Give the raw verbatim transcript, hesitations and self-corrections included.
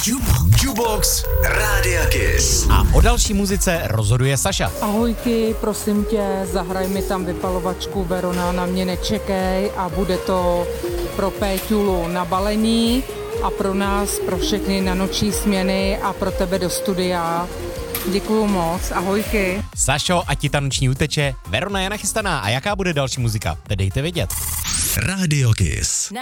Jukebox Rádia Kiss. A o další muzice rozhoduje Saša. Ahojky, prosím tě, zahraj mi tam vypalovačku Verona, na mě nečekej, a bude to pro Péťulu na balení a pro nás, pro všechny na noční směny a pro tebe do studia. Děkuju moc, ahojky. Sašo, ať ti ta noční uteče, Verona je nachystaná a jaká bude další muzika, teď dejte vědět. Rádio Kiss.